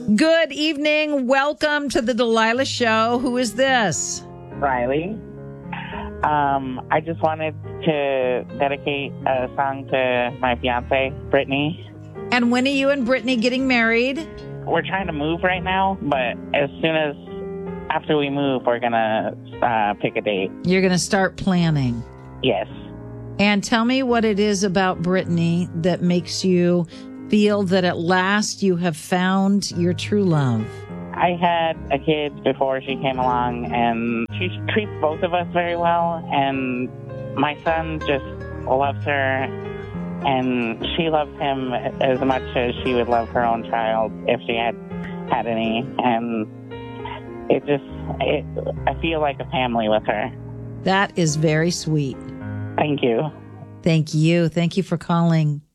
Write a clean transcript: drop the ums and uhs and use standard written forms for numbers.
Good evening. Welcome to the Delilah Show. Who is this? Riley. I just wanted to dedicate a song to my fiance, Brittany. And when are you and Brittany getting married? We're trying to move right now, but as soon as after we move, we're going to pick a date. You're going to start planning. Yes. And tell me what it is about Brittany that makes you feel that at last you have found your true love. I had a kid before she came along, and she treats both of us very well, and my son just loves her, and she loves him as much as she would love her own child if she had any, and I feel like a family with her. That is very sweet. Thank you. Thank you. Thank you for calling.